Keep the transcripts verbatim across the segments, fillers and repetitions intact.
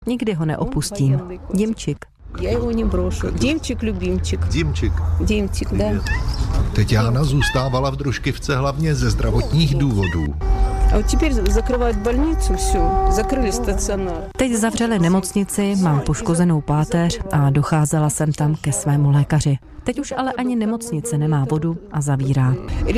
Nikdy ho neopustím. Dimčik. Já ho nebrošu. Dimčik, любимчик. Dimčik. Dimčik, da. Tetiana zůstávala v Družkivce hlavně ze zdravotních důvodů. A teď zakrývají bolnicu, vše. Zakryli stacionár. Teď zavřeli nemocnici, mám poškozenou páteř a docházela jsem tam ke svému lékaři. Teď už ale ani nemocnice nemá vodu a zavírá.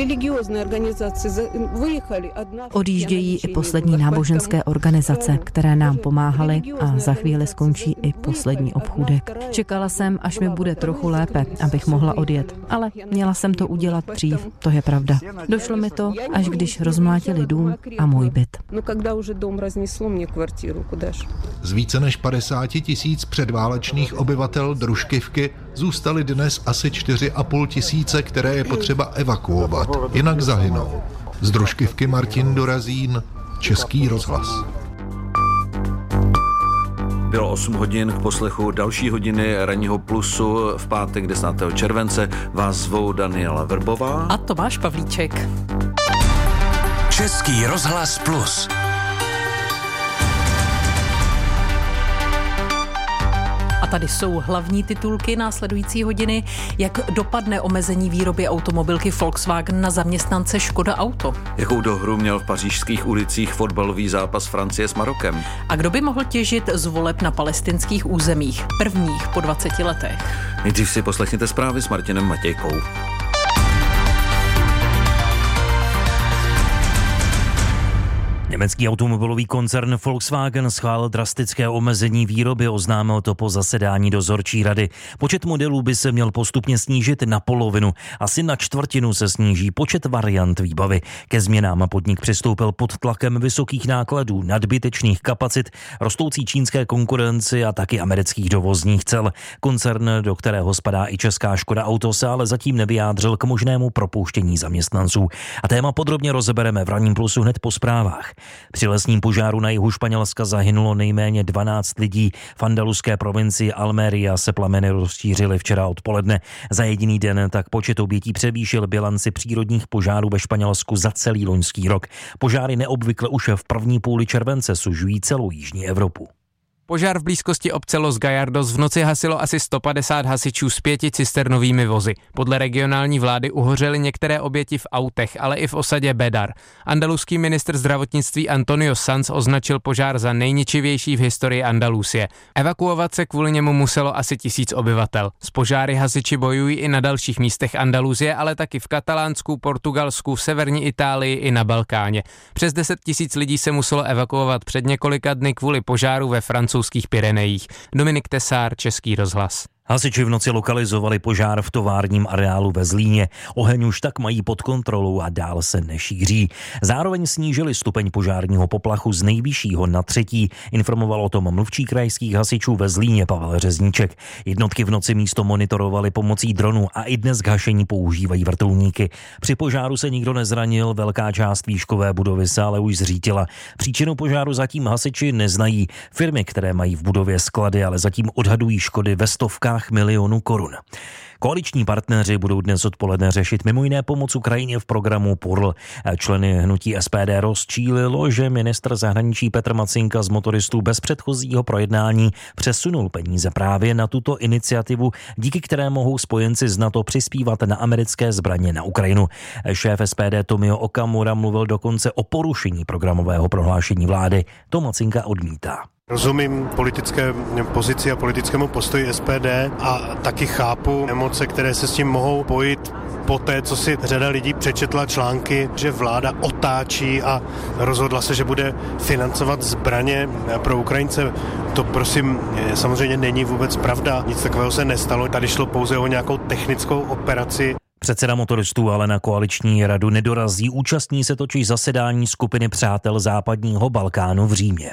Odjíždějí i poslední náboženské organizace, které nám pomáhaly a za chvíli skončí i poslední obchůdek. Čekala jsem, až mi bude trochu lépe, abych mohla odjet, ale měla jsem to udělat dřív, to je pravda. Došlo mi to, až když rozmlátili dům a můj byt. Z více než padesáti tisíc předválečných obyvatel Družkivky zůstali dnes asi čtyři a půl tisíce, které je potřeba evakuovat, jinak zahynou. Z Družkivky Martin Dorazín, Český rozhlas. Bylo osm hodin, k poslechu další hodiny Ranního plusu v pátek desátého července. Vás zvou Daniela Vrbová a Tomáš Pavlíček. Český rozhlas plus. A tady jsou hlavní titulky následující hodiny. Jak dopadne omezení výroby automobilky Volkswagen na zaměstnance Škoda Auto? Jakou dohru měl v pařížských ulicích fotbalový zápas Francie s Marokem? A kdo by mohl těžit z voleb na palestinských územích? Prvních po dvaceti letech. Nejdřív si poslechněte zprávy s Martinem Matějkou. Německý automobilový koncern Volkswagen schválil drastické omezení výroby, oznámil to po zasedání dozorčí rady. Počet modelů by se měl postupně snížit na polovinu. Asi na čtvrtinu se sníží počet variant výbavy. Ke změnám podnik přistoupil pod tlakem vysokých nákladů, nadbytečných kapacit, rostoucí čínské konkurenci a taky amerických dovozních cel. Koncern, do kterého spadá i česká Škoda Auto, se ale zatím nevyjádřil k možnému propouštění zaměstnanců. A téma podrobně rozebereme v Ranním plusu hned po zprávách. Při lesním požáru na jihu Španělska zahynulo nejméně dvanáct lidí. V andaluské provincii Almeria se plameny rozšířily včera odpoledne. Za jediný den tak počet obětí převýšil bilanci přírodních požárů ve Španělsku za celý loňský rok. Požáry neobvykle už v první půli července sužují celou jižní Evropu. Požár v blízkosti obce Los Gallardos v noci hasilo asi sto padesát hasičů s pěti cisternovými vozy. Podle regionální vlády uhořely některé oběti v autech, ale i v osadě Bedar. Andaluský ministr zdravotnictví Antonio Sanz označil požár za nejničivější v historii Andalusie. Evakuovat se kvůli němu muselo asi tisíc obyvatel. S požáry hasiči bojují i na dalších místech Andalusie, ale taky v Katalánsku, Portugalsku, severní Itálii i na Balkáně. Přes deset tisíc lidí se muselo evakuovat před několika dny kvůli požáru ve Francii. Francouzských Pyrenejích. Dominik Tesár, Český rozhlas. Hasiči v noci lokalizovali požár v továrním areálu ve Zlíně. Oheň už tak mají pod kontrolou a dál se nešíří. Zároveň snížili stupeň požárního poplachu z nejvyššího na třetí. Informoval o tom mluvčí krajských hasičů ve Zlíně Pavel Řezníček. Jednotky v noci místo monitorovali pomocí dronu a i dnes k hašení používají vrtulníky. Při požáru se nikdo nezranil, velká část výškové budovy se ale už zřítila. Příčinu požáru zatím hasiči neznají. Firmy, které mají v budově sklady, ale zatím odhadují škody ve stovkách milionů korun. Koaliční partneři budou dnes odpoledne řešit mimo jiné pomoc Ukrajině v programu P U R L. Členy hnutí S P D rozčílilo, že ministr zahraničí Petr Macinka z motoristů bez předchozího projednání přesunul peníze právě na tuto iniciativu, díky které mohou spojenci z NATO přispívat na americké zbraně na Ukrajinu. Šéf S P D Tomio Okamura mluvil dokonce o porušení programového prohlášení vlády. To Macinka odmítá. Rozumím politické pozici a politickému postoji S P D a taky chápu emoce, které se s tím mohou pojít po té, co si řada lidí přečetla články, že vláda otáčí a rozhodla se, že bude financovat zbraně pro Ukrajince. To prosím samozřejmě není vůbec pravda. Nic takového se nestalo. Tady šlo pouze o nějakou technickou operaci. Předseda motoristů ale na koaliční radu nedorazí. Účastní se totiž zasedání skupiny přátel západního Balkánu v Římě.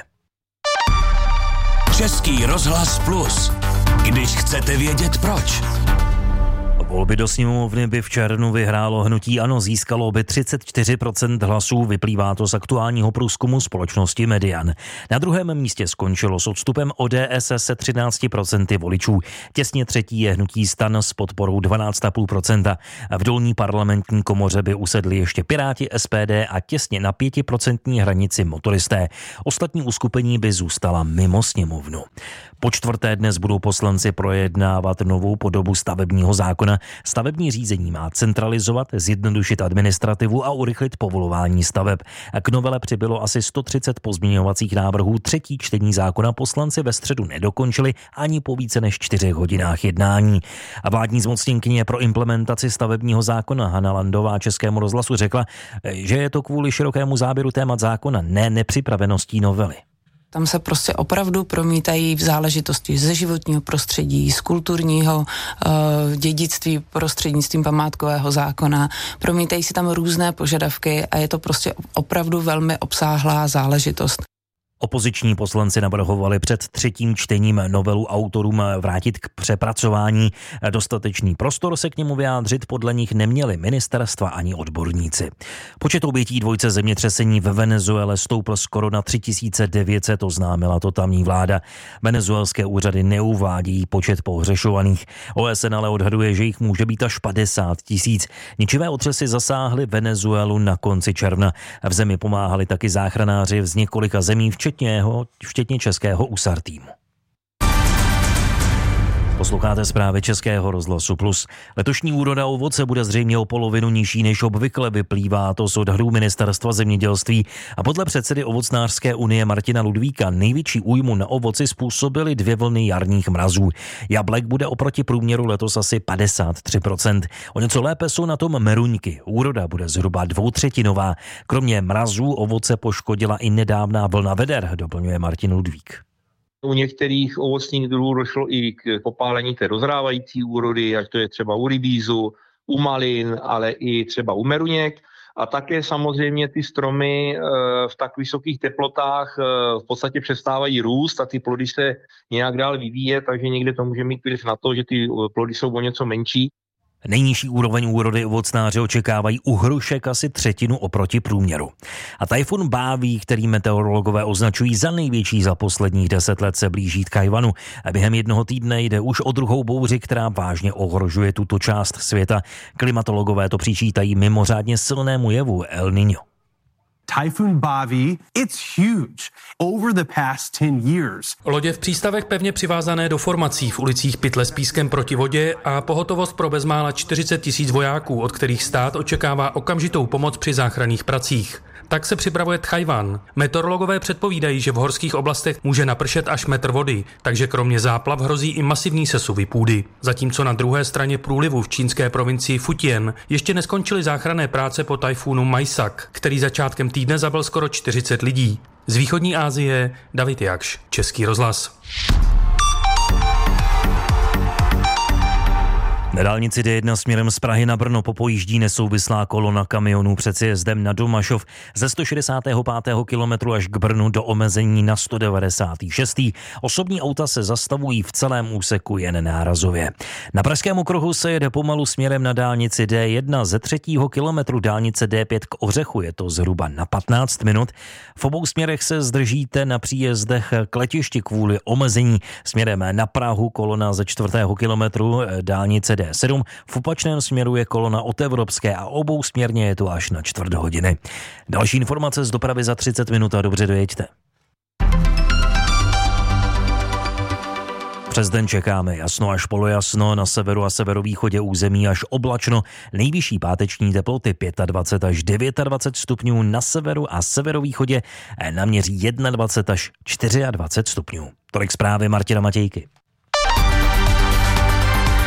Český rozhlas plus. Když chcete vědět proč. Volby do sněmovny by v červnu vyhrálo hnutí ANO, získalo by třicet čtyři procent hlasů, vyplývá to z aktuálního průzkumu společnosti Median. Na druhém místě skončilo s odstupem O D S se třináct procent voličů. Těsně třetí je hnutí STAN s podporou dvanáct celá pět procenta. V dolní parlamentní komoře by usedli ještě Piráti, S P D a těsně na pětiprocentní hranici motoristé. Ostatní uskupení by zůstala mimo sněmovnu. Po čtvrté dnes budou poslanci projednávat novou podobu stavebního zákona. Stavební řízení má centralizovat, zjednodušit administrativu a urychlit povolování staveb. K novele přibylo asi sto třicet pozměňovacích návrhů. Třetí čtení zákona poslanci ve středu nedokončili ani po více než čtyřech hodinách jednání. A vládní zmocněnkyně pro implementaci stavebního zákona Hana Landová Českému rozhlasu řekla, že je to kvůli širokému záběru témat zákona, ne nepřipraveností novely. Tam se prostě opravdu promítají v záležitosti ze životního prostředí, z kulturního uh, dědictví prostřednictvím památkového zákona. Promítají se tam různé požadavky a je to prostě opravdu velmi obsáhlá záležitost. Opoziční poslanci navrhovali před třetím čtením novelu autorům vrátit k přepracování. Dostatečný prostor se k němu vyjádřit podle nich neměli ministerstva ani odborníci. Počet obětí dvojce zemětřesení ve Venezuele stoupl skoro na tři tisíce devět set, oznámila to tamní vláda. Venezuelské úřady neuvádějí počet pohřešovaných. O S N ale odhaduje, že jich může být až padesát tisíc. Ničivé otřesy zasáhly Venezuelu na konci června. V zemi pomáhali taky záchranáři z několika zemí, včetně včetně českého U S A R týmu. Posloucháte zprávy Českého rozhlasu Plus. Letošní úroda ovoce bude zřejmě o polovinu nižší než obvykle, vyplývá to z odhadů Ministerstva zemědělství. A podle předsedy Ovocnářské unie Martina Ludvíka největší újmu na ovoci způsobily dvě vlny jarních mrazů. Jablek bude oproti průměru letos asi padesát tři procent. O něco lépe jsou na tom meruňky. Úroda bude zhruba dvoutřetinová. Kromě mrazů ovoce poškodila i nedávná vlna veder, doplňuje Martin Ludvík. U některých ovocných druhů došlo i k popálení té dozrávající úrody, ať to je třeba u rybízu, u malin, ale i třeba u meruněk. A také samozřejmě ty stromy v tak vysokých teplotách v podstatě přestávají růst a ty plody se nějak dál vyvíjet, takže někde to může mít vliv na to, že ty plody jsou o něco menší. Nejnižší úroveň úrody ovocnáři očekávají u hrušek asi třetinu oproti průměru. A tajfun Báví, který meteorologové označují za největší za posledních deset let, se blíží k Tchaj-wanu. A během jednoho týdne jde už o druhou bouři, která vážně ohrožuje tuto část světa. Klimatologové to přičítají mimořádně silnému jevu El Niño. Typhoon Baavi, it's huge over the past ten years. Lodě v přístavech pevně přivázané do formací v ulicích pytle s pískem proti vodě a pohotovost pro bezmála čtyřicet tisíc vojáků, od kterých stát očekává okamžitou pomoc při záchranných pracích. Tak se připravuje Tchaj-wan. Meteorologové předpovídají, že v horských oblastech může napršet až metr vody, takže kromě záplav hrozí i masivní sesuvy půdy. Zatímco na druhé straně průlivu v čínské provincii Fujian ještě neskončily záchranné práce po tajfúnu Maisak, který začátkem týdne zabil skoro čtyřicet lidí. Z východní Asie David Jakš, Český rozhlas. Na dálnici D jedna směrem z Prahy na Brno popojíždí nesouvislá kolona kamionů před sjezdem na Domašov ze sto šedesátého pátého kilometru až k Brnu do omezení na sto devadesátý šestý Osobní auta se zastavují v celém úseku jen nárazově. Na pražském okruhu se jede pomalu směrem na dálnici D jedna ze třetího kilometru dálnice D pět k Ořechu, je to zhruba na patnáct minut. V obou směrech se zdržíte na příjezdech k letišti kvůli omezení. Směrem na Prahu kolona ze čtvrtého kilometru dálnice D sedm, v opačném směru je kolona od Evropské a obou směrně je to až na čtvrt hodiny. Další informace z dopravy za třicet minut a dobře dojeďte. Přes den čekáme jasno až polojasno, na severu a severovýchodě území až oblačno, nejvyšší páteční teploty dvacet pět až dvacet devět stupňů, na severu a severovýchodě naměří dvacet jedna až dvacet čtyři stupňů. Tolik zprávy Martina Matějky.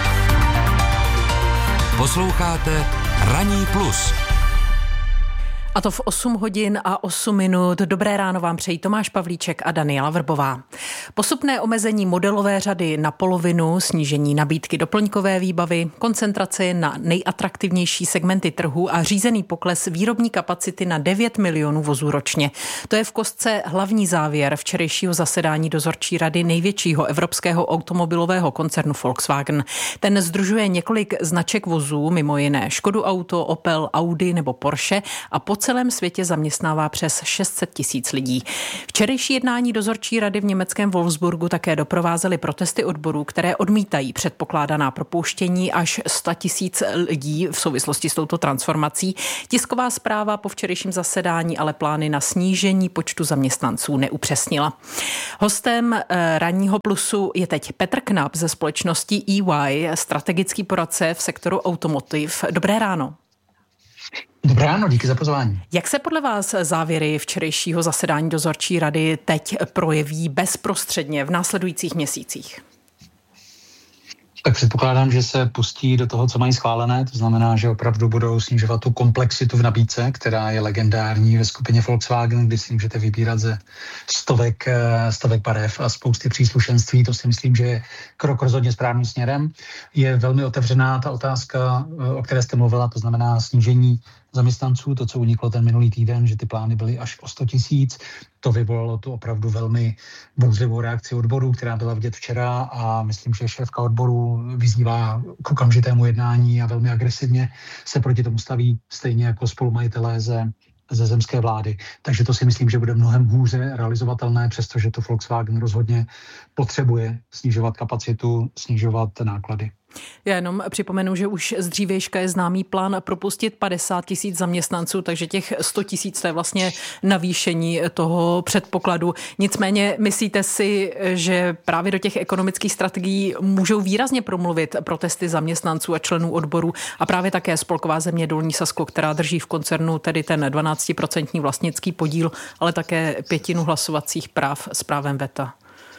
Posloucháte Ranní plus. A to v osm hodin a osm minut. Dobré ráno vám přejí Tomáš Pavlíček a Daniela Vrbová. Postupné omezení modelové řady na polovinu, snížení nabídky doplňkové výbavy, koncentrace na nejatraktivnější segmenty trhu a řízený pokles výrobní kapacity na devět milionů vozů ročně. To je v kostce hlavní závěr včerejšího zasedání dozorčí rady největšího evropského automobilového koncernu Volkswagen. Ten sdružuje několik značek vozů, mimo jiné Škodu Auto, Opel, Audi nebo Porsche, a po celém světě zaměstnává přes šest set tisíc lidí. Včerejší jednání dozorčí rady v německém Wolfsburgu také doprovázely protesty odborů, které odmítají předpokládaná propouštění až sto tisíc lidí v souvislosti s touto transformací. Tisková zpráva po včerejším zasedání ale plány na snížení počtu zaměstnanců neupřesnila. Hostem ranního plusu je teď Petr Knap ze společnosti E Y, strategický poradce v sektoru automotiv. Dobré ráno. Dobré ráno, díky za pozvání. Jak se podle vás závěry včerejšího zasedání dozorčí rady teď projeví bezprostředně v následujících měsících? Tak předpokládám, že se pustí do toho, co mají schválené, to znamená, že opravdu budou snižovat tu komplexitu v nabídce, která je legendární ve skupině Volkswagen, kdy si můžete vybírat ze stovek, stovek barev a spousty příslušenství. To si myslím, že je krok rozhodně správným směrem. Je velmi otevřená ta otázka, o které jste mluvila, to znamená snížení zaměstnanců, to, co uniklo ten minulý týden, že ty plány byly až o sto tisíc. To vyvolalo tu opravdu velmi bouřlivou reakci odborů, která byla vidět včera, a myslím, že šéfka odborů vyzývá k okamžitému jednání a velmi agresivně se proti tomu staví, stejně jako spolumajitelé ze ze zemské vlády. Takže to si myslím, že bude mnohem hůře realizovatelné, přestože to Volkswagen rozhodně potřebuje snižovat kapacitu, snižovat náklady. Já jenom připomenu, že už z dřívějška je známý plán propustit padesát tisíc zaměstnanců, takže těch sto tisíc to je vlastně navýšení toho předpokladu. Nicméně myslíte si, že právě do těch ekonomických strategií můžou výrazně promluvit protesty zaměstnanců a členů odborů a právě také spolková země Dolní Sasko, která drží v koncernu tedy ten dvanáctiprocentní vlastnický podíl, ale také pětinu hlasovacích práv s právem veta?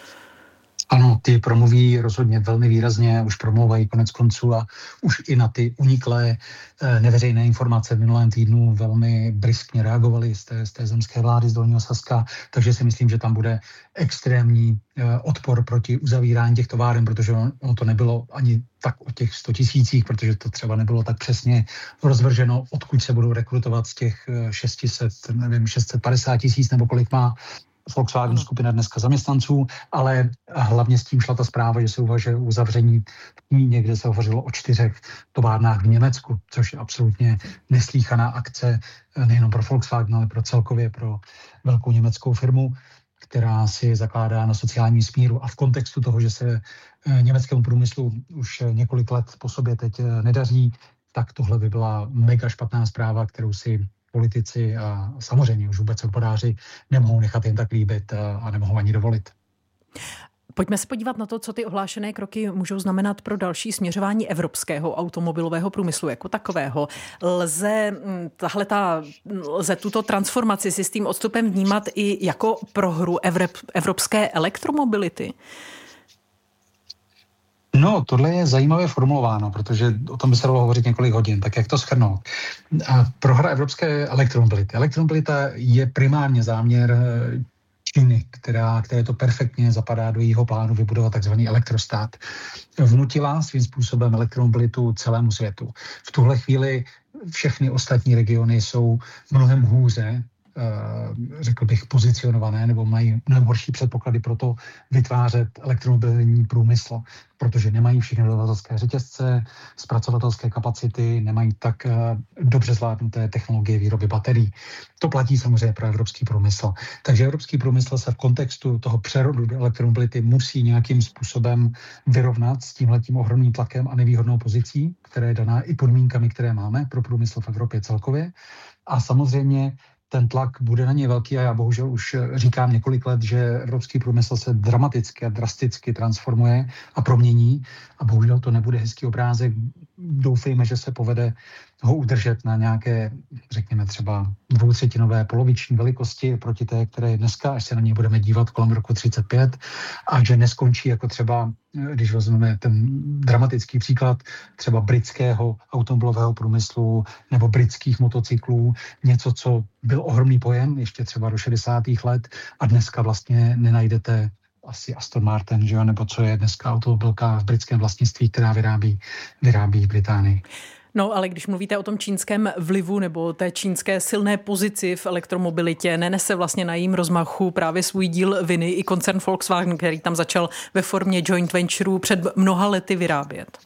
Ano, ty promluví rozhodně velmi výrazně, už promluvají konec konců a už i na ty uniklé neveřejné informace v minulém týdnu velmi briskně reagovali z té, z té zemské vlády z Dolního Saska, takže si myslím, že tam bude extrémní odpor proti uzavírání těch továren, protože ono to nebylo ani tak o těch sto tisících, protože to třeba nebylo tak přesně rozvrženo, odkud se budou rekrutovat z těch šest set, nevím, šest set padesát tisíc nebo kolik má Volkswagen skupina dneska zaměstnanců, ale hlavně s tím šla ta zpráva, že se uvažuje o uzavření. Někde se hovořilo o čtyřech továrnách v Německu, což je absolutně neslýchaná akce nejenom pro Volkswagen, ale pro celkově pro velkou německou firmu, která si zakládá na sociálním smíru, a v kontextu toho, že se německému průmyslu už několik let po sobě teď nedaří, tak tohle by byla mega špatná zpráva, kterou si politici a samozřejmě už vůbec odboráři nemohou nechat jen tak líbit a nemohou ani dovolit. Pojďme se podívat na to, co ty ohlášené kroky můžou znamenat pro další směřování evropského automobilového průmyslu jako takového. Lze, tahleta, lze tuto transformaci si s tím odstupem vnímat i jako prohru evropské elektromobility? No, tohle je zajímavě formulováno, protože o tom by se dalo hovořit několik hodin, tak jak to shrnout. A prohra evropské elektromobility. Elektromobilita je primárně záměr Číny, která, které to perfektně zapadá do jejího plánu vybudovat takzvaný elektrostát. Vnutila svým způsobem elektromobilitu celému světu. V tuhle chvíli všechny ostatní regiony jsou mnohem hůře, řekl bych, pozicionované nebo mají mnohem horší předpoklady pro to vytvářet elektromobilní průmysl, protože nemají všechny dodavatelské řetězce, zpracovatelské kapacity, nemají tak dobře zvládnuté technologie výroby baterií. To platí samozřejmě pro evropský průmysl. Takže evropský průmysl se v kontextu toho přerodu do elektromobility musí nějakým způsobem vyrovnat s tímhletím ohromným tlakem a nevýhodnou pozicí, která je daná i podmínkami, které máme pro průmysl v Evropě celkově. A samozřejmě ten tlak bude na ně velký a já bohužel už říkám několik let, že evropský průmysl se dramaticky a drasticky transformuje a promění a bohužel to nebude hezký obrázek doufejme, že se povede ho udržet na nějaké, řekněme třeba dvoutřetinové poloviční velikosti proti té, které je dneska, až se na něj budeme dívat kolem roku třicet pět, a že neskončí jako třeba, když vezmeme ten dramatický příklad třeba britského automobilového průmyslu nebo britských motocyklů, něco, co byl ohromný pojem ještě třeba do šedesátých let a dneska vlastně nenajdete asi Aston Martin, že jo, nebo co je dneska automobilka v britském vlastnictví, která vyrábí, vyrábí v Británii. No, ale když mluvíte o tom čínském vlivu nebo té čínské silné pozici v elektromobilitě, nenese vlastně na jejím rozmachu právě svůj díl viny i koncern Volkswagen, který tam začal ve formě joint venture před mnoha lety vyrábět?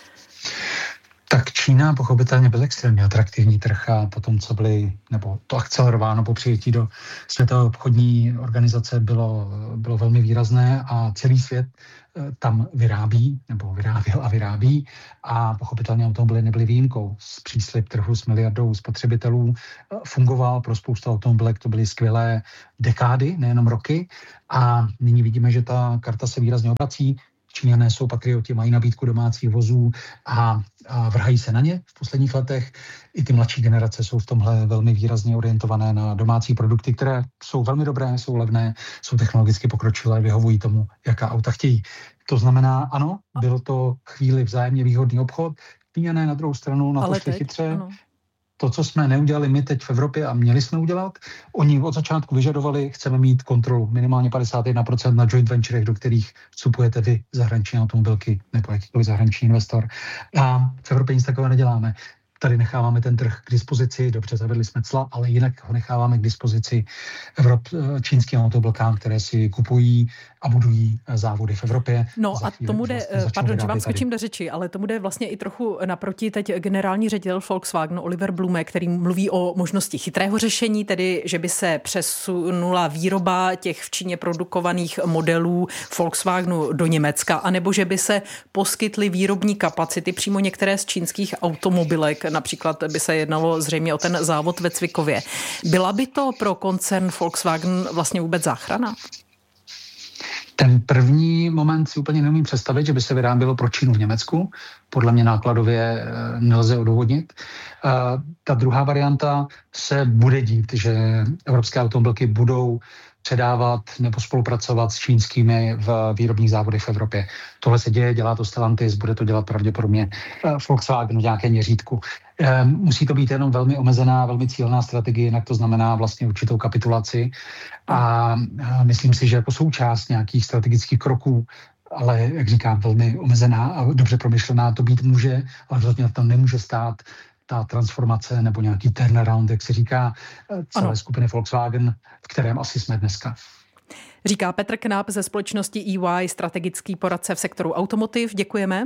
Tak Čína pochopitelně byl extrémně atraktivní trh a potom, co byly, nebo to akcelerováno po přijetí do Světové obchodní organizace, bylo, bylo velmi výrazné a celý svět tam vyrábí, nebo vyráběl a vyrábí a pochopitelně automobily nebyly výjimkou. Příslib trhu s miliardou spotřebitelů fungoval pro spoustu automobilek, to byly skvělé dekády, nejenom roky a nyní vidíme, že ta karta se výrazně obrací. Číňané jsou patrioti, mají nabídku domácích vozů a, a vrhají se na ně v posledních letech. I ty mladší generace jsou v tomhle velmi výrazně orientované na domácí produkty, které jsou velmi dobré, jsou levné, jsou technologicky pokročilé, vyhovují tomu, jaká auta chtějí. To znamená, ano, byl to chvíli vzájemně výhodný obchod. Číňané na druhou stranu na to šli chytře. Ano. To, co jsme neudělali my teď v Evropě a měli jsme udělat, oni od začátku vyžadovali, chceme mít kontrolu minimálně padesát jedna procent na joint venturech, do kterých vstupujete vy, zahraniční automobilky nebo jakýkoliv zahraniční investor. A v Evropě nic takového neděláme. Tady necháváme ten trh k dispozici, dobře zavedli jsme cla, ale jinak ho necháváme k dispozici Evrop, čínským automobilkám, které si kupují a budují závody v Evropě. No a tomu jde, pardon, že vám skočím do řeči, ale tomu jde vlastně i trochu naproti teď generální ředitel Volkswagenu Oliver Blume, který mluví o možnosti chytrého řešení, tedy že by se přesunula výroba těch v Číně produkovaných modelů Volkswagenu do Německa, anebo že by se poskytly výrobní kapacity přímo některé z čínských automobilek. Například by se jednalo zřejmě o ten závod ve Cvikově. Byla by to pro koncern Volkswagen vlastně vůbec záchrana? Ten první moment si úplně neumím představit, že by se vyrábělo pro Čínu v Německu. Podle mě nákladově nelze odůvodnit. Ta druhá varianta se bude dít, že evropské automobilky budou předávat nebo spolupracovat s čínskými v výrobních závodech v Evropě. Tohle se děje, dělá to Stellantis, bude to dělat pravděpodobně Volkswagen v nějaké měřítku. Musí to být jenom velmi omezená, velmi cílená strategie, jinak to znamená vlastně určitou kapitulaci. A myslím si, že jako součást nějakých strategických kroků, ale jak říkám, velmi omezená a dobře promyšlená to být může, ale rozhodně tam nemůže stát ta transformace nebo nějaký turnaround, jak se říká, celé ano. skupiny Volkswagen, v kterém asi jsme dneska. Říká Petr Knap ze společnosti E Y, strategický poradce v sektoru automotiv. Děkujeme.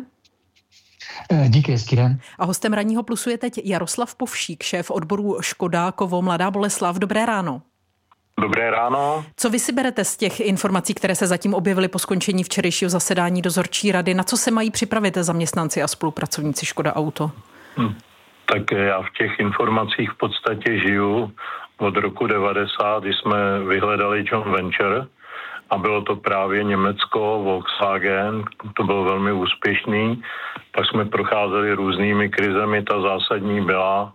Díky, hezký den. A hostem Ranního plusu je teď Jaroslav Povšík, šéf odboru Škoda Kovo Mladá Boleslav. Dobré ráno. Dobré ráno. Co vy si berete z těch informací, které se zatím objevily po skončení včerejšího zasedání dozorčí rady? Na co se mají připravit zaměstnanci a spolupracovníci Škoda Auto? Hm. Tak já v těch informacích v podstatě žiju od roku devadesát, kdy jsme vyhledali joint venture a bylo to právě Německo, Volkswagen, to bylo velmi úspěšný. Pak jsme procházeli různými krizemi, ta zásadní byla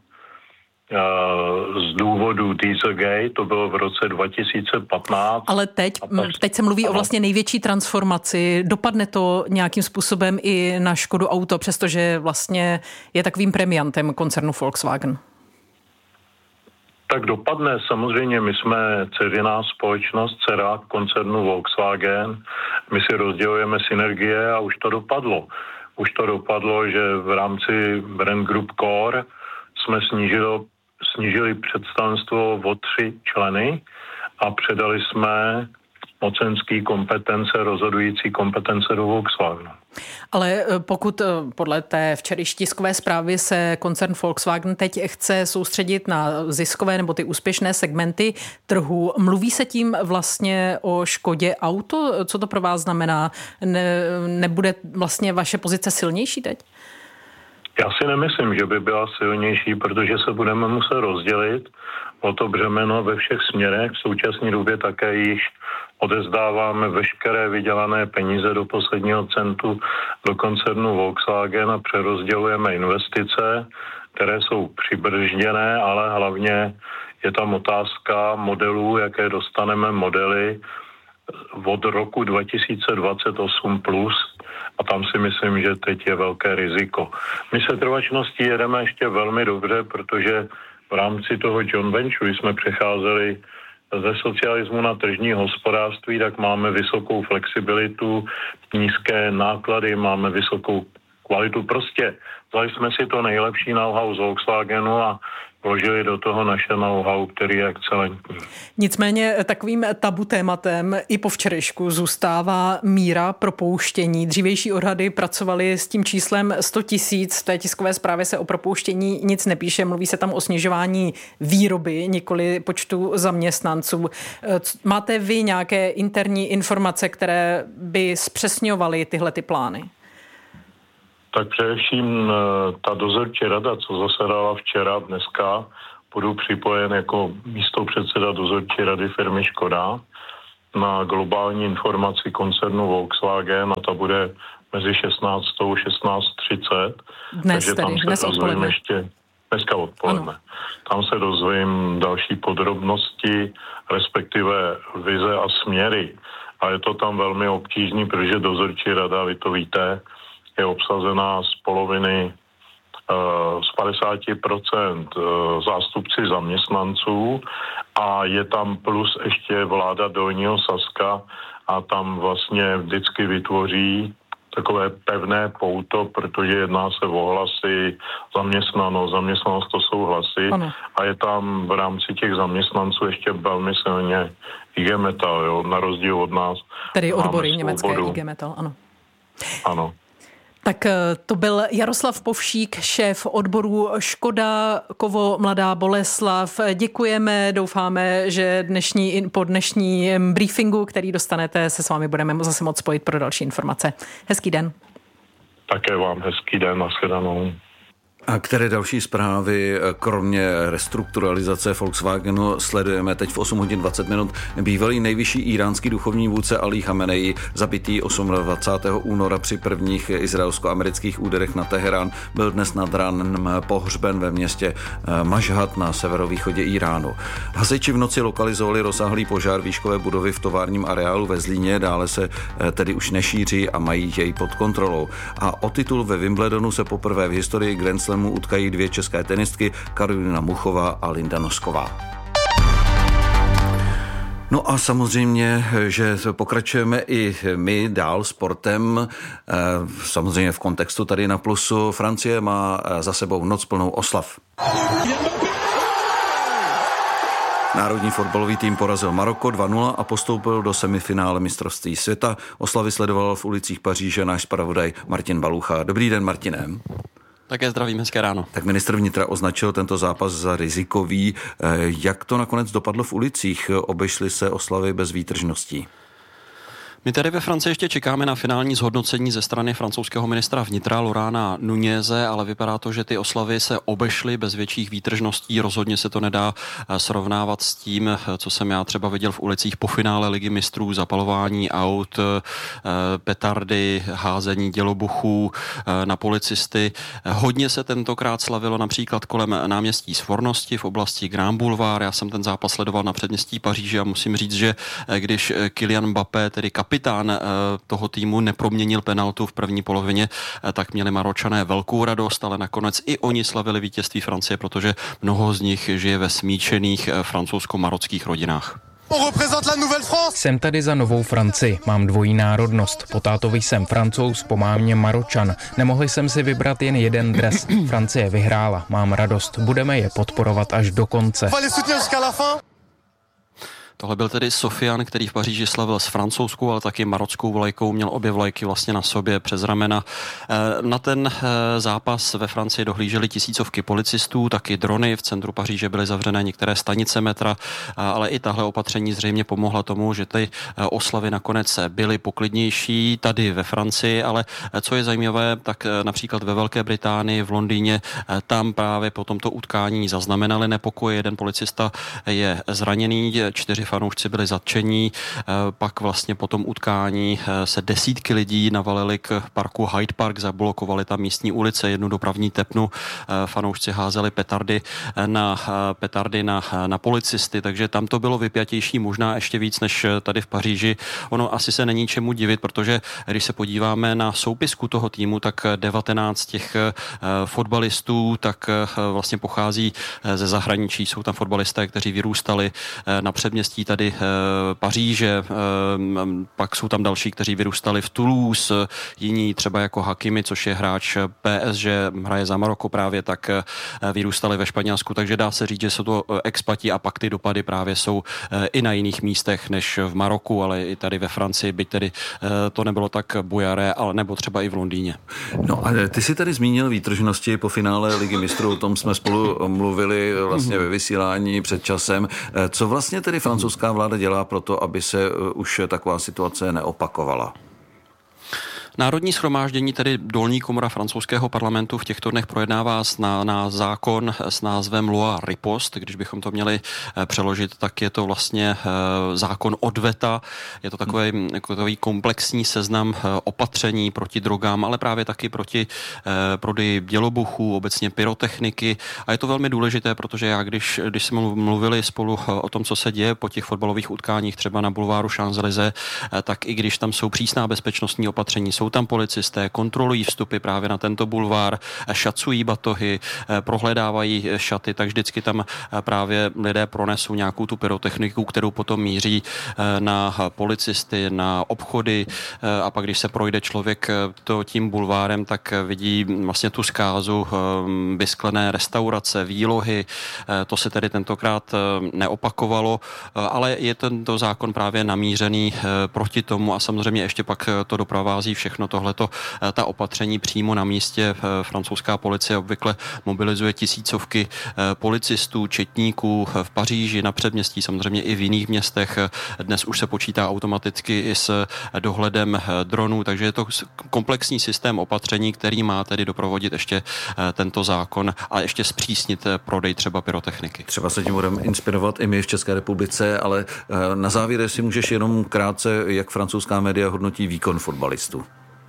z důvodu Dieselgate, to bylo v roce dva tisíce patnáct. Ale teď, teď se mluví ano. o vlastně největší transformaci. Dopadne to nějakým způsobem i na Škodu Auto, přestože vlastně je takovým premiantem koncernu Volkswagen? Tak dopadne. Samozřejmě my jsme dceřiná společnost, dcera koncernu Volkswagen. My si rozdělujeme synergie a už to dopadlo. Už to dopadlo, že v rámci Brand Group Core jsme snížili snížili představenstvo o tři členy a předali jsme mocenský kompetence, rozhodující kompetence do Volkswagenu. Ale pokud podle té včerejší tiskové zprávy se koncern Volkswagen teď chce soustředit na ziskové nebo ty úspěšné segmenty trhu, mluví se tím vlastně o Škodě Auto? Co to pro vás znamená? Ne, nebude vlastně vaše pozice silnější teď? Já si nemyslím, že by byla silnější, protože se budeme muset rozdělit o to břemeno ve všech směrech. V současné době také již odezdáváme veškeré vydělané peníze do posledního centu do koncernu Volkswagen a přerozdělujeme investice, které jsou přibržděné, ale hlavně je tam otázka modelů, jaké dostaneme modely od roku dva tisíce dvacet osm plus a tam si myslím, že teď je velké riziko. My se trvačností jedeme ještě velmi dobře, protože v rámci toho joint venture jsme přecházeli ze socialismu na tržní hospodářství, tak máme vysokou flexibilitu, nízké náklady, máme vysokou kvalitu. Prostě vzali jsme si to nejlepší know-how z Volkswagenu a vložili do toho naše know-how, který je excelentní. Nicméně takovým tabu tématem i po včerejšku zůstává míra propouštění. Dřívější odhady pracovaly s tím číslem sto tisíc. V té tiskové zprávě se o propouštění nic nepíše. Mluví se tam o snižování výroby, nikoli počtu zaměstnanců. Máte vy nějaké interní informace, které by zpřesňovaly tyhle ty plány? Tak především ta dozorčí rada, co zasedala včera, dneska, budu připojen jako místopředseda dozorčí rady firmy Škoda na globální informaci koncernu Volkswagen a ta bude mezi šestnáctou a šestnáct třicet. Dnes Takže tedy, tam se dnes odpoledne. Ještě, dneska odpoledne. Ano. Tam se dozvím další podrobnosti, respektive vize a směry. A je to tam velmi obtížný, protože dozorčí rada, vy to víte, je obsazená z poloviny, z padesát procent zástupci zaměstnanců a je tam plus ještě vláda Dolního Saska a tam vlastně vždycky vytvoří takové pevné pouto, protože jedná se o hlasy, zaměstnanost, zaměstnanost to jsou hlasy ano. A je tam v rámci těch zaměstnanců ještě velmi silně I G Metall, jo, na rozdíl od nás. Tedy odbory německé I G Metall, ano. Ano. Tak to byl Jaroslav Povšík, šéf odboru Škoda Kovo Mladá Boleslav. Děkujeme, doufáme, že dnešní, po dnešním briefingu, který dostanete, se s vámi budeme zase moc spojit pro další informace. Hezký den. Také vám hezký den, nashledanou. A které další zprávy, kromě restrukturalizace Volkswagenu, sledujeme teď v osm hodin dvacet minut. Bývalý nejvyšší iránský duchovní vůdce Ali Chamenei, zabitý dvacátého osmého února při prvních izraelsko-amerických úderech na Teherán, byl dnes nad ránem pohřben ve městě Mašhad na severovýchodě Iránu. Hasiči v noci lokalizovali rozsáhlý požár výškové budovy v továrním areálu ve Zlíně, dále se tedy už nešíří a mají jej pod kontrolou. A o titul ve Wimbledonu se poprvé v historii Grand Slamu utkají dvě české tenistky, Karolina Muchová a Linda Nosková. No a samozřejmě, že pokračujeme i my dál sportem, samozřejmě v kontextu tady na Plusu. Francie má za sebou noc plnou oslav. Národní fotbalový tým porazil Maroko dva nula a postoupil do semifinále mistrovství světa. Oslavy sledoval v ulicích Paříže náš zpravodaj Martin Balucha. Dobrý den, Martine. Také zdravím, hezké ráno. Tak ministr vnitra označil tento zápas za rizikový. Jak to nakonec dopadlo v ulicích? Obešly se oslavy bez výtržností? My tady ve Francii ještě čekáme na finální zhodnocení ze strany francouzského ministra vnitra Laurana Nuneze, ale vypadá to, že ty oslavy se obešly bez větších výtržností. Rozhodně se to nedá srovnávat s tím, co jsem já třeba viděl v ulicích po finále Ligy mistrů, zapalování aut, petardy, házení dělobuchů na policisty. Hodně se tentokrát slavilo například kolem náměstí Svornosti v oblasti Grand Boulevard. Já jsem ten zápas sledoval na předměstí Paříže a musím říct, že když Kylian Mbappé, tedy kapitán toho týmu, neproměnil penaltu v první polovině, tak měli Maročané velkou radost, ale nakonec i oni slavili vítězství Francie, protože mnoho z nich žije ve smíšených francouzsko-marockých rodinách. Jsem tady za Novou Francii, mám dvojí národnost. Po tátovi jsem Francouz, po mámě Maročan. Nemohli jsem si vybrat jen jeden dres. Francie vyhrála, mám radost. Budeme je podporovat až do konce. Tohle byl tedy Sofian, který v Paříži slavil s francouzskou, ale taky marockou vlajkou, měl obě vlajky vlastně na sobě přes ramena. Na ten zápas ve Francii dohlíželi tisícovky policistů, taky drony, v centru Paříže byly zavřené některé stanice metra, ale i tahle opatření zřejmě pomohla tomu, že ty oslavy nakonec byly poklidnější tady ve Francii, ale co je zajímavé, tak například ve Velké Británii, v Londýně, tam právě po tomto utkání zaznamenali nepokoje. Jeden policista je zraněný, čtyři fanoušci byli zatčení, pak vlastně po tom utkání se desítky lidí navalili k parku Hyde Park, zablokovali tam místní ulice, jednu dopravní tepnu, fanoušci házeli petardy na, petardy na, na policisty, takže tam to bylo vypjatější možná ještě víc než tady v Paříži. Ono asi se není čemu divit, protože když se podíváme na soupisku toho týmu, tak devatenáct těch fotbalistů tak vlastně pochází ze zahraničí. Jsou tam fotbalisté, kteří vyrůstali na předměstí tady Paříže, pak jsou tam další, kteří vyrůstali v Toulouse, jiní třeba jako Hakimi, což je hráč P S G, hraje za Maroko právě, tak vyrůstali ve Španělsku, takže dá se říct, že jsou to expati a pak ty dopady právě jsou i na jiných místech než v Maroku, ale i tady ve Francii, byť tedy to nebylo tak bujaré, ale nebo třeba i v Londýně. No a ty si tady zmínil výtržnosti po finále Ligy mistrů, o tom jsme spolu mluvili vlastně ve vysílání před časem. Co vlastně tedy francouzská vláda dělá pro to, aby se už taková situace neopakovala? Národní shromáždění, tedy dolní komora francouzského parlamentu, v těchto dnech projednává na, na zákon s názvem Loi Riposte. Když bychom to měli přeložit, tak je to vlastně zákon odveta. Je to takový, takový komplexní seznam opatření proti drogám, ale právě taky proti prodeji dělobuchů, obecně pyrotechniky. A je to velmi důležité, protože já, když, když jsme mluvili spolu o tom, co se děje po těch fotbalových utkáních, třeba na bulváru Champs-Élysées, tak i když tam jsou přísná bezpečnostní opatření, jsou tam policisté, kontrolují vstupy právě na tento bulvár, šacují batohy, prohledávají šaty, tak vždycky tam právě lidé pronesou nějakou tu pyrotechniku, kterou potom míří na policisty, na obchody a pak, když se projde člověk to tím bulvárem, tak vidí vlastně tu zkázu vysklené restaurace, výlohy. To se tedy tentokrát neopakovalo, ale je tento zákon právě namířený proti tomu a samozřejmě ještě pak to doprovází všechno tohleto, ta opatření přímo na místě. Francouzská policie obvykle mobilizuje tisícovky policistů, četníků v Paříži, na předměstí, samozřejmě i v jiných městech. Dnes už se počítá automaticky i s dohledem dronů, takže je to komplexní systém opatření, který má tedy doprovodit ještě tento zákon a ještě zpřísnit prodej třeba pyrotechniky. Třeba se tím budeme inspirovat i my v České republice, ale na závěr si můžeš jenom krátce, jak francouzská média hodnotí výkon fotbalistů.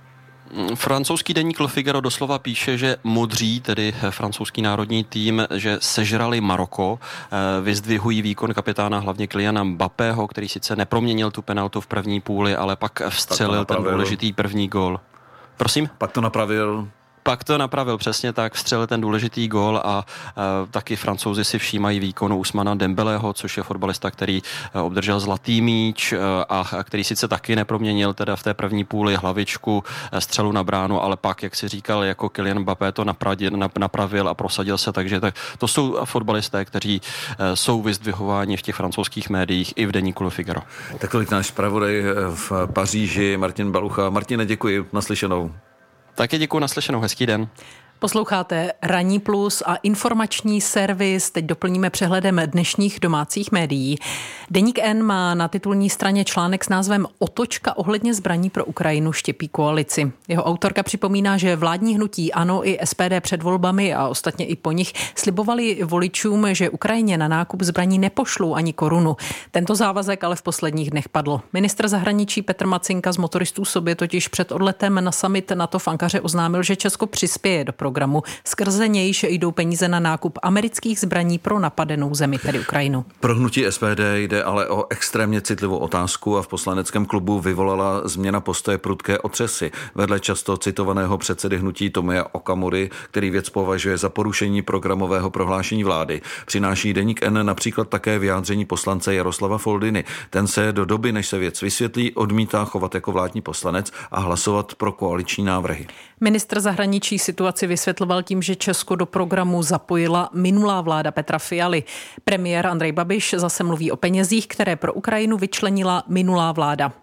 Francouzský deník Le Figaro doslova píše, že modří, tedy francouzský národní tým, že sežrali Maroko, vyzdvihují výkon kapitána hlavně Kyliana Mbappého, který sice neproměnil tu penaltu v první půli, ale pak vstřelil ten důležitý první gól. Prosím? Pak to napravil. Pak to napravil přesně tak, vstřelil ten důležitý gól a, a taky Francouzi si všímají výkonu Ousmana Dembeleho, což je fotbalista, který obdržel zlatý míč a, a který sice taky neproměnil teda v té první půli hlavičku střelu na bránu, ale pak, jak si říkal, jako Kylian Mbappé to napravil, napravil a prosadil se, takže tak, to jsou fotbalisté, kteří jsou vyzdvihováni v těch francouzských médiích i v deníku Le Figaro. Tak tolik náš zpravodaj v Paříži, Martin Balucha. Martine, děkuji, naslyšenou. Taky děkuji, naslyšenou, hezký den. Posloucháte Ranní plus a informační servis. Teď doplníme přehledem dnešních domácích médií. Deník N má na titulní straně článek s názvem Otočka ohledně zbraní pro Ukrajinu štěpí koalici. Jeho autorka připomíná, že vládní hnutí ANO i S P D před volbami a ostatně i po nich slibovali voličům, že Ukrajině na nákup zbraní nepošlou ani korunu. Tento závazek ale v posledních dnech padl. Ministr zahraničí Petr Macinka z motoristů sobě totiž před odletem na summit NATO v Ankaře oznámil, že Česko přispěje do programu. Programu. Skrze nějž jdou peníze na nákup amerických zbraní pro napadenou zemi, tedy Ukrajinu. Pro hnutí S P D jde ale o extrémně citlivou otázku a v poslaneckém klubu vyvolala změna postoje prudké otřesy. Vedle často citovaného předsedy hnutí Tomia Okamury, který věc považuje za porušení programového prohlášení vlády, přináší deník N například také vyjádření poslance Jaroslava Foldyny. Ten se do doby, než se věc vysvětlí, odmítá chovat jako vládní poslanec a hlasovat pro koaliční návrhy. Ministr zahraničí situaci vysvětloval tím, že Česko do programu zapojila minulá vláda Petra Fialy. Premiér Andrej Babiš zase mluví o penězích, které pro Ukrajinu vyčlenila minulá vláda.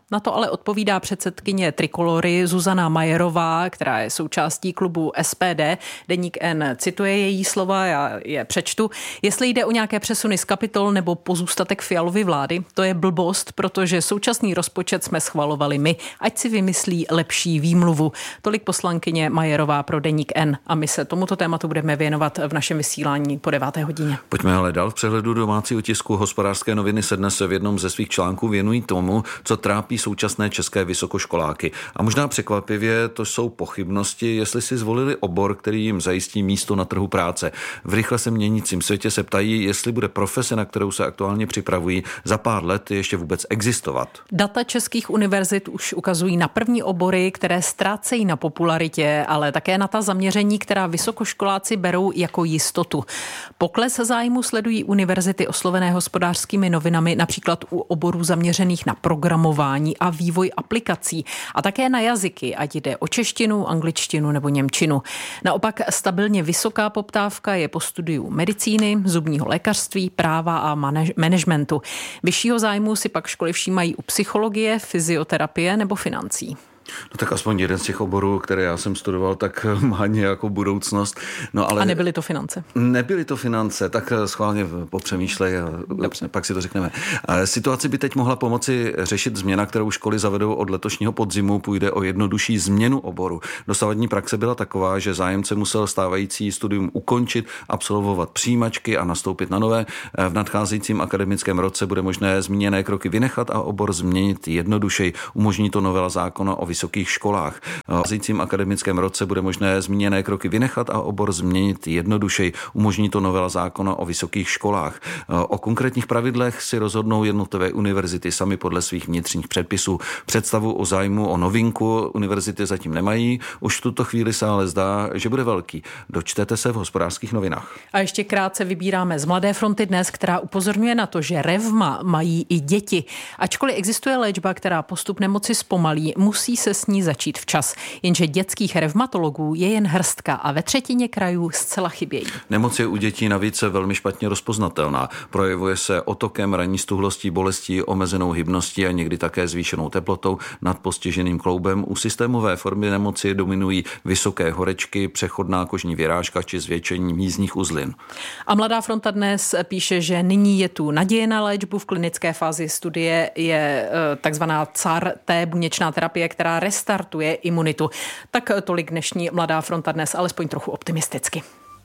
Na to ale odpovídá předsedkyně Trikolory Zuzana Majerová, která je součástí klubu S P D. Deník N cituje její slova, já je přečtu. Jestli jde o nějaké přesuny z kapitol nebo pozůstatek Fialovy vlády, to je blbost, protože současný rozpočet jsme schvalovali my, ať si vymyslí lepší výmluvu. Tolik poslankyně Majerová pro Deník N a my se tomuto tématu budeme věnovat v našem vysílání po deváté hodině. Pojďme ale dál. V přehledu domácího tisku Hospodářské noviny se dnes v jednom ze svých článků věnují tomu, co trápí současné české vysokoškoláky. A možná překvapivě to jsou pochybnosti, jestli si zvolili obor, který jim zajistí místo na trhu práce. V rychle se měnícím světě se ptají, jestli bude profese, na kterou se aktuálně připravují, za pár let ještě vůbec existovat. Data českých univerzit už ukazují na první obory, které ztrácejí na popularitě, ale také na ta zaměření, která vysokoškoláci berou jako jistotu. Pokles zájmu sledují univerzity oslovené Hospodářskými novinami, například u oborů zaměřených na programování a vývoj aplikací a také na jazyky, ať jde o češtinu, angličtinu nebo němčinu. Naopak stabilně vysoká poptávka je po studiu medicíny, zubního lékařství, práva a manaž- managementu. Vyššího zájmu si pak školy všímají u psychologie, fyzioterapie nebo financí. No tak aspoň jeden z těch oborů, které já jsem studoval, tak má nějakou budoucnost. No, ale a nebyly to finance? Nebyly to finance, tak schválně popřemýšlej a Dobře. Pak si to řekneme. Situaci by teď mohla pomoci řešit změna, kterou školy zavedou od letošního podzimu. Půjde o jednodušší změnu oboru. Dosavadní praxe byla taková, že zájemce musel stávající studium ukončit, absolvovat přijímačky a nastoupit na nové. V nadcházejícím akademickém roce bude možné zmíněné kroky vynechat a obor změnit jednodušeji. Umožní to novela zákona o vysokých školách. V nadcházejícím akademickém roce bude možné zmíněné kroky vynechat a obor změnit jednodušeji. Umožní to novela zákona o vysokých školách. O konkrétních pravidlech si rozhodnou jednotlivé univerzity sami podle svých vnitřních předpisů. Představu o zájmu o novinku univerzity zatím nemají. Už v tuto chvíli se ale zdá, že bude velký. Dočtete se v Hospodářských novinách. A ještě krátce vybíráme z Mladé fronty dnes, která upozorňuje na to, že revma mají i děti. Ačkoliv existuje léčba, která postup nemoci zpomalí, musí se s ní začít včas. Jenže dětských revmatologů je jen hrstka a ve třetině krajů zcela chybějí. Nemoc je u dětí navíc velmi špatně rozpoznatelná. Projevuje se otokem, ranní stuhlostí, bolestí, omezenou hybností a někdy také zvýšenou teplotou nad postiženým kloubem. U systémové formy nemoci dominují vysoké horečky, přechodná kožní vyrážka či zvětšení mízních uzlin. A Mladá fronta dnes píše, že nyní je tu naděje na léčbu. V klinické fázi studie je takzvaná C A R T, buněčná terapie, která restartuje imunitu. Tak tolik dnešní Mladá fronta dnes, alespoň trochu optimisticky.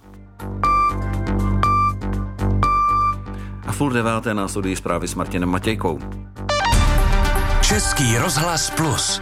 A půl deváté následují zprávy s Martinem Matějkou. Český rozhlas plus.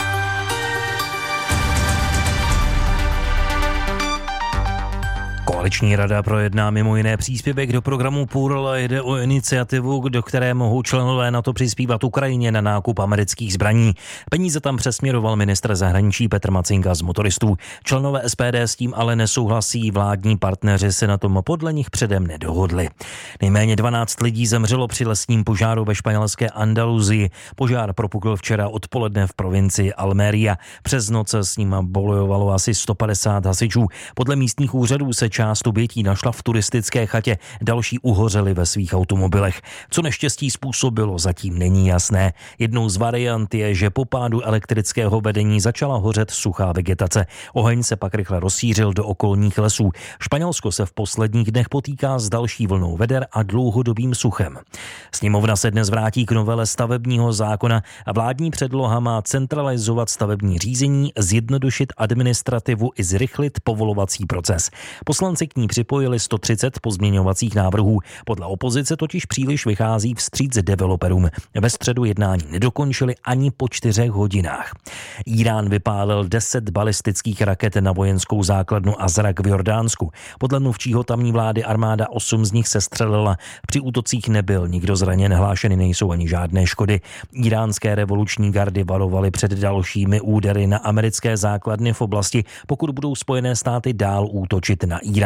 Koaliční rada projedná mimo jiné příspěvek do programu Půl, jde o iniciativu, do které mohou členové NATO přispívat Ukrajině na nákup amerických zbraní. Peníze tam přesměroval ministr zahraničí Petr Macinka z Motoristů. Členové S P D s tím ale nesouhlasí, vládní partneři se na tom podle nich předem nedohodli. Nejméně dvanáct lidí zemřelo při lesním požáru ve španělské Andaluzii. Požár propukl včera odpoledne v provincii Almería. Přes noc s ním bojovalo asi sto padesát hasičů. Podle místních úřadů se část obětí našla v turistické chatě, další uhořeli ve svých automobilech. Co neštěstí způsobilo, zatím není jasné. Jednou z variant je, že po pádu elektrického vedení začala hořet suchá vegetace. Oheň se pak rychle rozšířil do okolních lesů. Španělsko se v posledních dnech potýká s další vlnou veder a dlouhodobým suchem. Sněmovna se dnes vrátí k novele stavebního zákona a vládní předloha má centralizovat stavební řízení, zjednodušit administrativu i zrychlit povolovací proces. Poslanci k ní připojili sto třicet pozměňovacích návrhů. Podle opozice totiž příliš vychází vstříc developerům. Ve středu jednání nedokončili ani po čtyřech hodinách. Irán vypálil deset balistických raket na vojenskou základnu Azrak v Jordánsku. Podle mluvčího tamní vlády armáda osm z nich sestřelila. Při útocích nebyl nikdo zraněn, hlášeny nejsou ani žádné škody. Iránské revoluční gardy varovaly před dalšími údery na americké základny v oblasti, pokud budou Spojené státy dál útočit na Irán.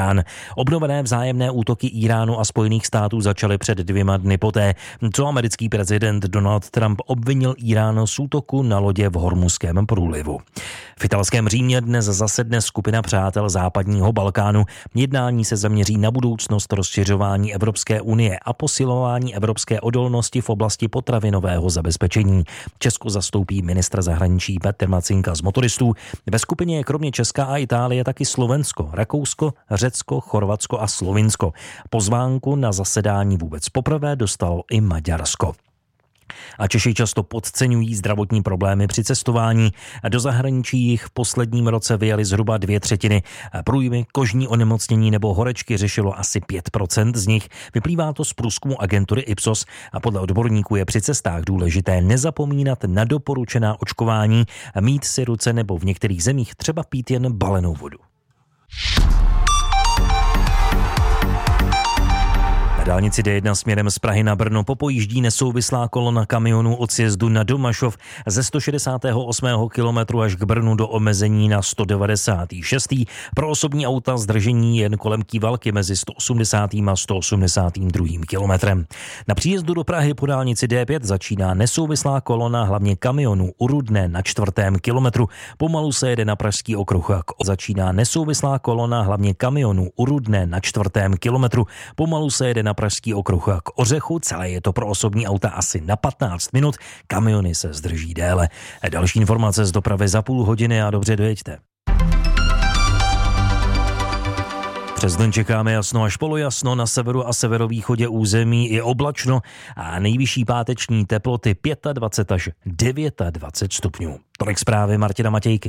Irán. Obnovené vzájemné útoky Iránu a Spojených států začaly před dvěma dny poté, co americký prezident Donald Trump obvinil Irán z útoku na lodě v Hormuzském průlivu. V italském Římě dnes zasedne skupina přátel západního Balkánu. Jednání se zaměří na budoucnost rozšiřování Evropské unie a posilování evropské odolnosti v oblasti potravinového zabezpečení. Česko zastoupí ministr zahraničí Petr Macinka z motoristů. Ve skupině je kromě Česka a Itálie taky Slovensko, Rakousko, Řecko, Chorvatsko a Slovinsko. Pozvánku na zasedání vůbec poprvé dostalo i Maďarsko. A Češi často podceňují zdravotní problémy při cestování. Do zahraničí jich v posledním roce vyjeli zhruba dvě třetiny. Průjmy, kožní onemocnění nebo horečky řešilo asi pět procent z nich. Vyplývá to z průzkumu agentury Ipsos a podle odborníků je při cestách důležité nezapomínat na doporučená očkování, mít si ruce nebo v některých zemích třeba pít jen balenou vodu. Na dálnici D jedna směrem z Prahy na Brno popojíždí nesouvislá kolona kamionů od sjezdu na Domašov ze sto šedesátého osmého kilometru až k Brnu do omezení na sto devadesátý šestý Pro osobní auta zdržení jen kolem Kývalky mezi sto osmdesátým a sto osmdesátým druhým kilometrem. Na příjezdu do Prahy po dálnici D pět začíná nesouvislá kolona hlavně kamionů u Rudné na čtvrtém kilometru. Pomalu se jede na Pražský okruh. Začíná nesouvislá kolona hlavně kamionů u Rudné na čtvrtém kilometru. Pomalu se jede na Pražský okruh k Ořechu, celé je to pro osobní auta asi na patnáct minut, kamiony se zdrží déle. Další informace z dopravy za půl hodiny a dobře dojeďte. Přes den čekáme jasno až polojasno, na severu a severovýchodě území i oblačno a nejvyšší páteční teploty dvacet pět až dvacet devět stupňů. Tolik zprávy Martina Matějky.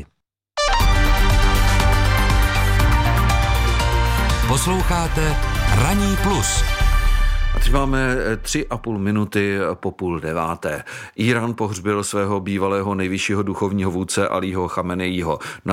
Posloucháte Ranní plus. A teď máme tři a půl minuty po půl deváté. Irán pohřbil svého bývalého nejvyššího duchovního vůdce Alího Chameneího.